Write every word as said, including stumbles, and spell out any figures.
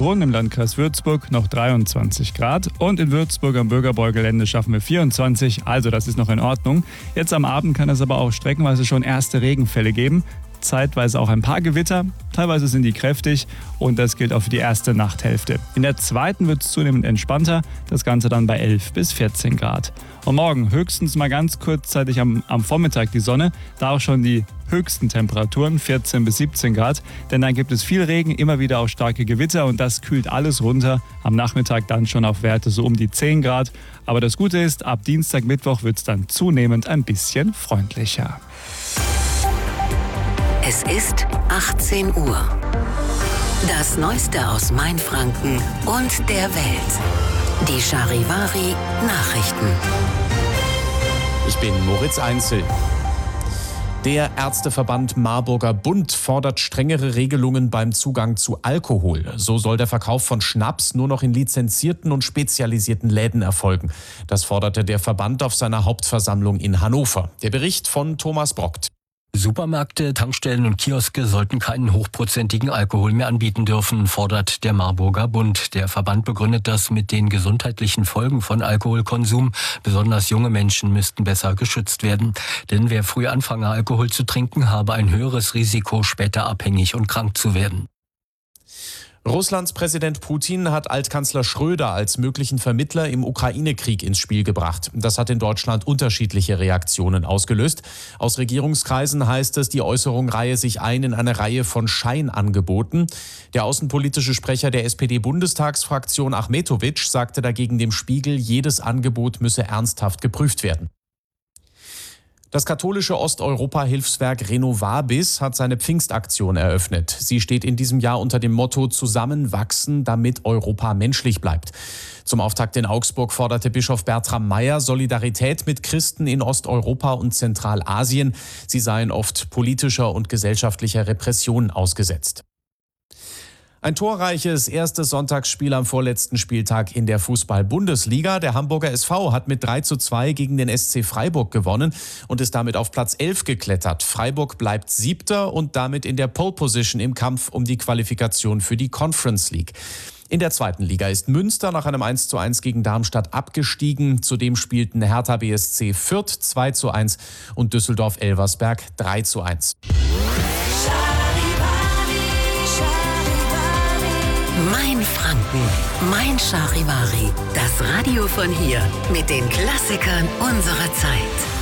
Brunn im Landkreis Würzburg noch dreiundzwanzig Grad und in Würzburg am Bürgerbräu-Gelände schaffen wir vierundzwanzig, also das ist noch in Ordnung. Jetzt am Abend kann es aber auch streckenweise schon erste Regenfälle geben. Zeitweise auch ein paar Gewitter, teilweise sind die kräftig und das gilt auch für die erste Nachthälfte. In der zweiten wird es zunehmend entspannter, das Ganze dann bei elf bis vierzehn Grad. Und morgen höchstens mal ganz kurzzeitig am, am Vormittag die Sonne, da auch schon die höchsten Temperaturen, vierzehn bis siebzehn Grad, denn dann gibt es viel Regen, immer wieder auch starke Gewitter und das kühlt alles runter. Am Nachmittag dann schon auf Werte so um die zehn Grad. Aber das Gute ist, ab Dienstag, Mittwoch wird es dann zunehmend ein bisschen freundlicher. Es ist achtzehn Uhr. Das Neueste aus Mainfranken und der Welt. Die Charivari Nachrichten. Ich bin Moritz Einzel. Der Ärzteverband Marburger Bund fordert strengere Regelungen beim Zugang zu Alkohol. So soll der Verkauf von Schnaps nur noch in lizenzierten und spezialisierten Läden erfolgen. Das forderte der Verband auf seiner Hauptversammlung in Hannover. Der Bericht von Thomas Brockt. Supermärkte, Tankstellen und Kioske sollten keinen hochprozentigen Alkohol mehr anbieten dürfen, fordert der Marburger Bund. Der Verband begründet das mit den gesundheitlichen Folgen von Alkoholkonsum. Besonders junge Menschen müssten besser geschützt werden. Denn wer früh anfange, Alkohol zu trinken, habe ein höheres Risiko, später abhängig und krank zu werden. Russlands Präsident Putin hat Altkanzler Schröder als möglichen Vermittler im Ukraine-Krieg ins Spiel gebracht. Das hat in Deutschland unterschiedliche Reaktionen ausgelöst. Aus Regierungskreisen heißt es, die Äußerung reihe sich ein in eine Reihe von Scheinangeboten. Der außenpolitische Sprecher der S P D-Bundestagsfraktion Achmetowitsch sagte dagegen dem Spiegel, jedes Angebot müsse ernsthaft geprüft werden. Das katholische Osteuropa-Hilfswerk Renovabis hat seine Pfingstaktion eröffnet. Sie steht in diesem Jahr unter dem Motto Zusammenwachsen, damit Europa menschlich bleibt. Zum Auftakt in Augsburg forderte Bischof Bertram Meyer Solidarität mit Christen in Osteuropa und Zentralasien. Sie seien oft politischer und gesellschaftlicher Repression ausgesetzt. Ein torreiches erstes Sonntagsspiel am vorletzten Spieltag in der Fußball-Bundesliga. Der Hamburger S V hat mit drei zu zwei gegen den S C Freiburg gewonnen und ist damit auf Platz elf geklettert. Freiburg bleibt Siebter und damit in der Pole Position im Kampf um die Qualifikation für die Conference League. In der zweiten Liga ist Münster nach einem eins zu eins gegen Darmstadt abgestiegen. Zudem spielten Hertha B S C Fürth zwei zu eins und Düsseldorf-Elversberg drei zu eins. Mein Franken, mein Charivari, das Radio von hier mit den Klassikern unserer Zeit.